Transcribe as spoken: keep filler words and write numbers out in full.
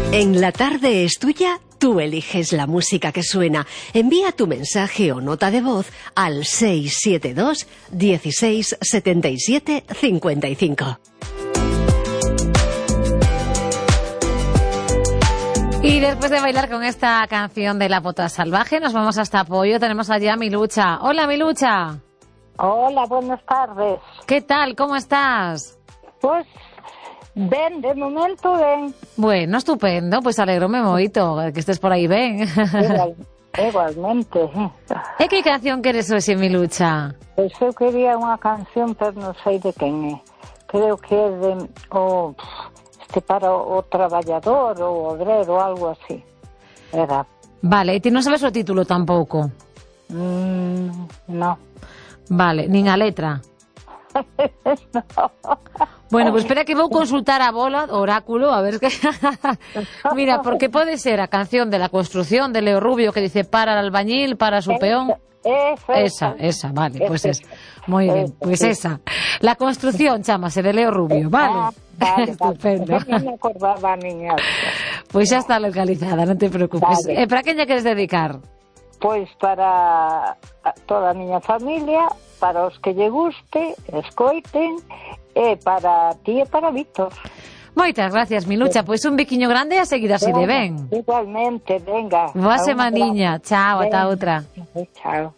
En La Tarde es Tuya, tú eliges la música que suena. Envía tu mensaje o nota de voz al seis siete dos, dieciséis, setenta y siete, cincuenta y cinco. Y después de bailar con esta canción de La Bota Salvaje, nos vamos hasta Pollo. Tenemos allá a Milucha. Hola, Milucha. Hola, buenas tardes. ¿Qué tal? ¿Cómo estás? Pues, ben, de momento ben. Bueno, estupendo. Pues alegróme moito que estés por aí ben. Igual, igualmente. E que canción queres hoxe, Milucha? Pois eu quería unha canción, pero non sei de quen é. Creo que é de... O, este para o, o traballador ou o obrero, algo así. Era. Vale, e ti non sabes o título tampouco? Mm, no. Vale, nin a letra? No. Bueno, pues espera que vou consultar a bola, oráculo, a ver que... Mira, porque pode ser a canción de La Construcción de Leo Rubio que dice para el albañil, para su peón. Esa, esa, esa, vale, pues esa. Muy bien, pues esa. La Construcción, chámase, de Leo Rubio, vale. Ah, vale, estupendo. Vale. Non me acordaba niña. Pues ya está localizada, non te preocupes. Vale. Eh, para quen lle queres dedicar? Pois para toda a miña familia, para os que lle guste, escoiten, e para ti e para Víctor. Moitas gracias, Milucha. Pois un biquiño grande e a seguir así de ben. Igualmente, venga. Boa semaniña. Chao, ata outra. Chao.